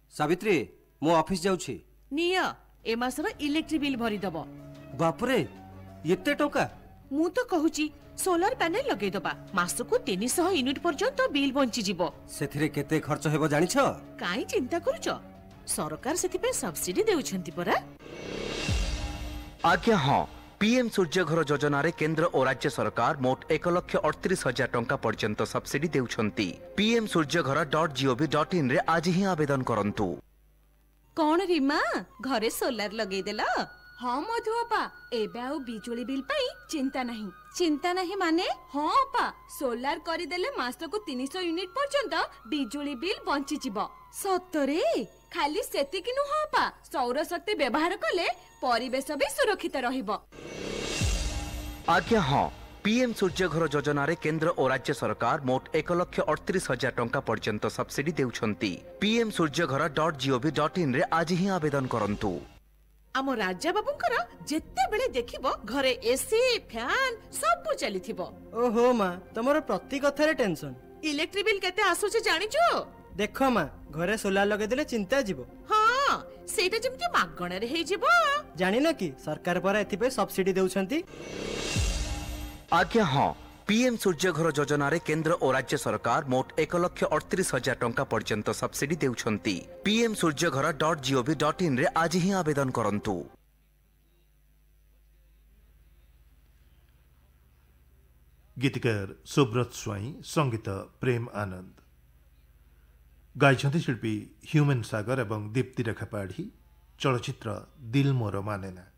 सावित्री मो ऑफिस जाउछि निया ए मासर electric bill भरी दब। बाप रे एते टोका मु तो कहूची सोलर पैनल लगे दबा मासको 300 यूनिट पर्यंत बिल बंची जीवो। सेथिरे केते खर्च हेबो जानिछ? काई चिंता करूछ सरकार सेति पे सब्सिडी देउछंती परा। आज्ञा हाँ पीएम सूर्यघर योजना रे केंद्र और राज्य सरकार मोट 1,38,000 टंका पर्यंत सब्सिडी देउछंती। pmsuryaghara.gov.in रे आज ही आवेदन करंतु। कौन रीमा घरे सोलर लगे देला? हाँ मधुअपा एबे आउ बिजुली बिल पाई चिंता नहीं माने हाँ अपा सोलार करिदेले मासको 300 यूनिट पर्यंत बिजुली बिल बंची जीवो। सतरे खाली सेतिकी नु हाँ अपा सौर शक्ति व्यवहार कले परिवेश भी सुरक्षित रहिबो। आज्ञा हाँ पीएम सूर्यघर योजना रे केंद्र और राज्य सरकार मोट 1,38,000 टंका पर्यंत सब्सिडी देउछंती। pmsuryaghara.gov.in रे आज ही आवेदन करंतु। आम राजा बाबूंकर जेते बेले देखिबो घरे एसी फैन सब चलीथिबो। ओहो माँ तमरो प्रति कथारे टेंशन। इलेक्ट्रिक बिल केते आसुचे जानिचो? देखो माँ घरे सोलार लगे देले चिंता जीवो। हाँ सेटा जेमति मागणा रे हे जीवो। जानिन कि सरकार परा एथिपे सब्सिडी देउछंती। आज्ञा हाँ पीएम सूर्यघर योजना रे केंद्र और राज्य सरकार मोट 1,38,000 टंका पर्यंत सब्सिडी देउछंती। pmsuryaghara.gov.in रे आज ही आवेदन करंतु। गीतकार सुब्रत स्वाई संगीत प्रेम आनंद गायछन्ति शिल्पी ह्यूमन सागर एवं दीप्ति रेखा पाढ़ी चलचित्र दिल मोर मानेना।